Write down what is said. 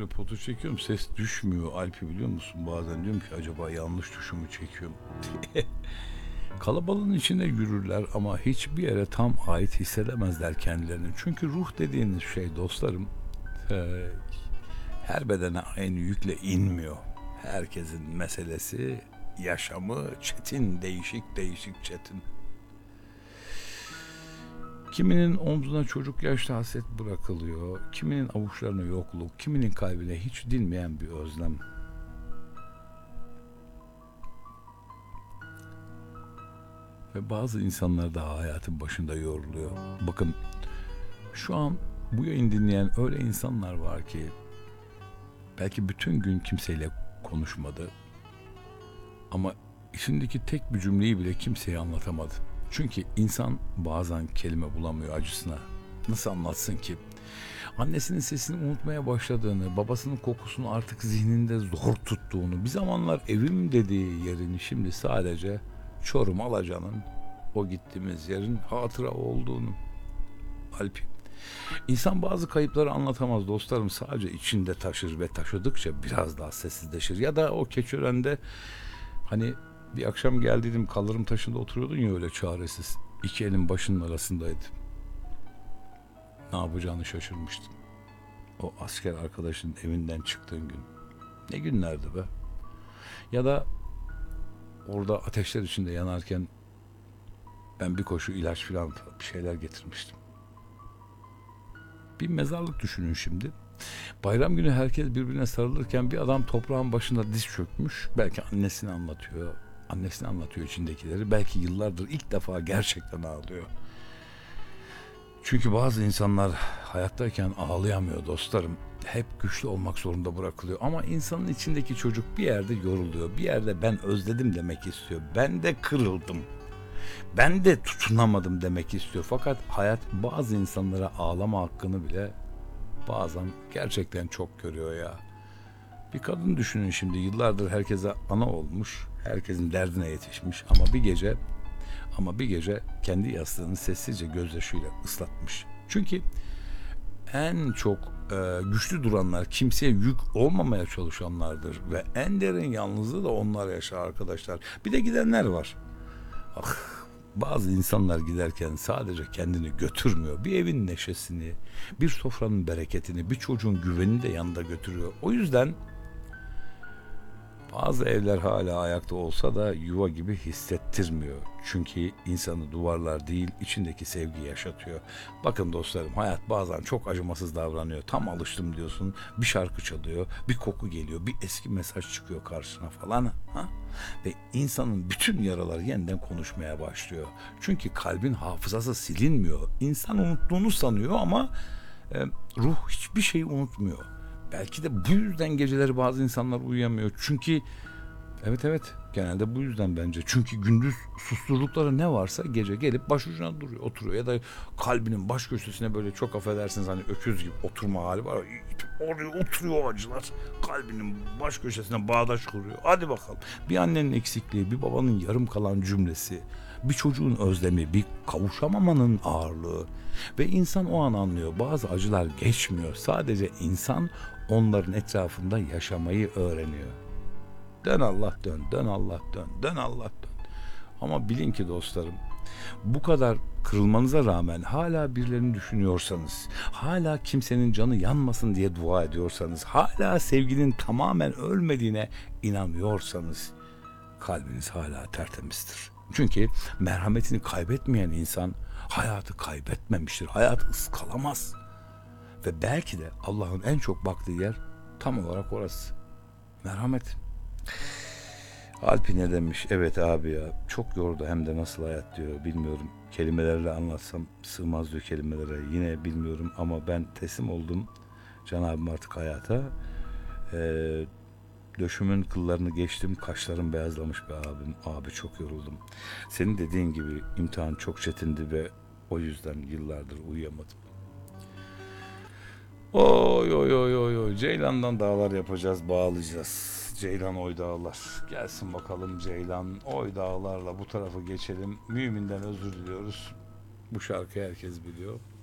böyle foto çekiyorum, ses düşmüyor Alp'i, biliyor musun? Bazen diyorum ki acaba yanlış tuşu mu çekiyorum diye. Kalabalığın içinde yürürler ama hiçbir yere tam ait hissedemezler kendilerini. Çünkü ruh dediğiniz şey dostlarım, e, her bedene aynı yükle inmiyor. Herkesin meselesi, yaşamı çetin, değişik çetin. Kiminin omzuna çocuk yaşta hasret bırakılıyor, kiminin avuçlarına yokluk, kiminin kalbine hiç dinmeyen bir özlem. Ve bazı insanlar daha hayatın başında yoruluyor. Bakın, şu an bu yayını dinleyen öyle insanlar var ki belki bütün gün kimseyle konuşmadı ama içindeki tek bir cümleyi bile kimseye anlatamadı. Çünkü insan bazen kelime bulamıyor acısına. Nasıl anlatsın ki? Annesinin sesini unutmaya başladığını, babasının kokusunu artık zihninde zor tuttuğunu, bir zamanlar evim dediği yerini şimdi sadece Çorum Alacan'ın, o gittiğimiz yerin hatıra olduğunu. Alp, İnsan bazı kayıpları anlatamaz dostlarım, sadece içinde taşır ve taşıdıkça biraz daha sessizleşir. Ya da o Keçiören'de hani bir akşam geldiydim, kaldırım taşında oturuyordun ya öyle çaresiz. İki elin başının arasındaydı. Ne yapacağını şaşırmıştım. O asker arkadaşın evinden çıktığın gün. Ne günlerdi be. Ya da orada ateşler içinde yanarken ben bir koşu ilaç falan bir şeyler getirmiştim. Bir mezarlık düşünün şimdi. Bayram günü herkes birbirine sarılırken bir adam toprağın başında diz çökmüş. Belki annesini anlatıyor. Annesini anlatıyor içindekileri. Belki yıllardır ilk defa gerçekten ağlıyor. Çünkü bazı insanlar hayattayken ağlayamıyor dostlarım. Hep güçlü olmak zorunda bırakılıyor. Ama insanın içindeki çocuk bir yerde yoruluyor. Bir yerde ben özledim demek istiyor. Ben de kırıldım. Ben de tutunamadım demek istiyor. Fakat hayat bazı insanlara ağlama hakkını bile bazen gerçekten çok görüyor ya. Bir kadın düşünün şimdi, yıllardır herkese ana olmuş, herkesin derdine yetişmiş ama bir gece kendi yastığını sessizce gözyaşıyla ıslatmış. Çünkü en çok güçlü duranlar kimseye yük olmamaya çalışanlardır ve en derin yalnızlığı da onlar yaşar arkadaşlar. Bir de gidenler var. Ah, bazı insanlar giderken sadece kendini götürmüyor. Bir evin neşesini, bir sofranın bereketini, bir çocuğun güvenini de yanında götürüyor. O yüzden bazı evler hala ayakta olsa da yuva gibi hissettirmiyor. Çünkü insanı duvarlar değil, içindeki sevgi yaşatıyor. Bakın dostlarım, hayat bazen çok acımasız davranıyor. Tam alıştım diyorsun, bir şarkı çalıyor, bir koku geliyor, bir eski mesaj çıkıyor karşına falan. Ha? Ve insanın bütün yaraları yeniden konuşmaya başlıyor. Çünkü kalbin hafızası silinmiyor. İnsan unuttuğunu sanıyor ama ruh hiçbir şeyi unutmuyor. Belki de bu yüzden geceleri bazı insanlar uyuyamıyor. Çünkü evet genelde bu yüzden bence. Çünkü gündüz susturdukları ne varsa gece gelip başucuna duruyor, oturuyor. Ya da kalbinin baş köşesine böyle, çok affedersiniz hani öküz gibi oturma hali var. Oraya oturuyor acılar. Kalbinin baş köşesine bağdaş kuruyor. Hadi bakalım. Bir annenin eksikliği, bir babanın yarım kalan cümlesi, bir çocuğun özlemi, bir kavuşamamanın ağırlığı. Ve insan o an anlıyor. Bazı acılar geçmiyor. Sadece insan onların etrafında yaşamayı öğreniyor. Dön Allah dön, dön Allah dön, dön Allah dön. Ama bilin ki dostlarım, bu kadar kırılmanıza rağmen hala birilerini düşünüyorsanız, hala kimsenin canı yanmasın diye dua ediyorsanız, hala sevginin tamamen ölmediğine inanıyorsanız, kalbiniz hala tertemizdir. Çünkü merhametini kaybetmeyen insan hayatı kaybetmemiştir. Hayat ıskalamaz. Ve belki de Allah'ın en çok baktığı yer tam olarak orası. Merhamet. Alpi ne demiş? Evet abi ya, çok yordu hem de nasıl hayat diyor, bilmiyorum. Kelimelerle anlatsam sığmaz diyor kelimelere. Yine bilmiyorum ama ben teslim oldum Cenab-ı artık hayata. Döşümün kıllarını geçtim, kaşlarım beyazlamış be abim. Abi çok yoruldum. Senin dediğin gibi imtihan çok çetindi ve o yüzden yıllardır uyuyamadım. Oy oy oy oy oy. Ceylan'dan dağlar yapacağız, bağlayacağız. Ceylan oy dağlar. Gelsin bakalım Ceylan oy dağlarla bu tarafa geçelim. Müminden özür diliyoruz. Bu şarkıyı herkes biliyor.